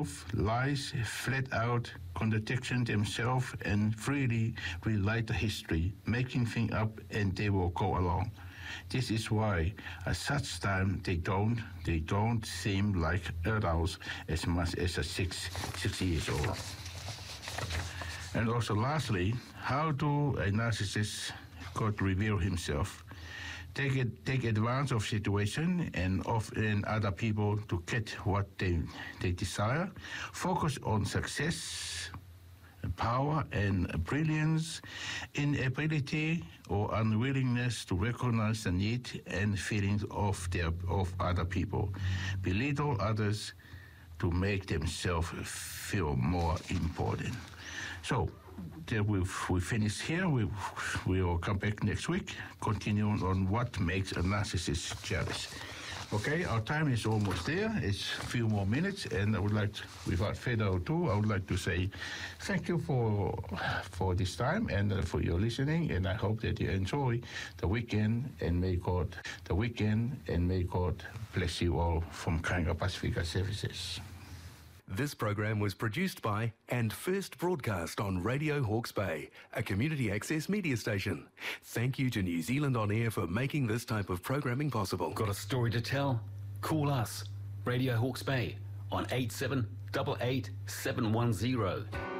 truth, lies, flat out contradiction themselves, and freely rewrite the history, making things up, and they will go along. This is why at such time they don't seem like adults as much as a 6 years old. And also lastly, how do a narcissist could reveal himself? Take advantage of situation and of other people to get what they desire. Focus on success, power, and brilliance, inability or unwillingness to recognize the need and feelings of other people. Belittle others to make themselves feel more important. So we finish here. We will come back next week, continuing on what makes a narcissist jealous. Okay, our time is almost there. It's a few more minutes, and I would like to, without further ado, I would like to say thank you for this time and for your listening. And I hope that you enjoy the weekend, and may God bless you all from Kainga Pacifica Services. This program was produced by and first broadcast on Radio Hawke's Bay, a community access media station. Thank you to New Zealand On Air for making this type of programming possible. Got a story to tell? Call us, Radio Hawke's Bay, on 8788 710.